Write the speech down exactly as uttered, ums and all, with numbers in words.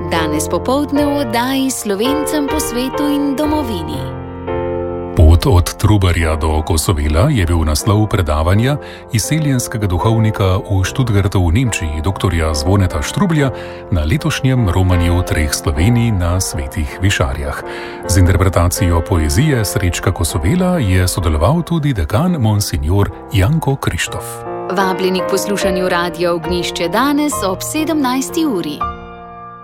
Danes popoldne v oddaji Slovencem po svetu in domovini. Pot od Trubarja do Kosovela je bil naslov predavanja izseljenskega duhovnika v Študgartu v Nemčiji, doktorja Zvoneta Štrublja, na letošnjem romanju Treh Slovenij na Svetih Višarjah. Z interpretacijo poezije Srečka Kosovela je sodeloval tudi dekan monsignor Janko Krištof. Vabljeni k poslušanju Radia Ognjišče danes ob sedemnajsti uri.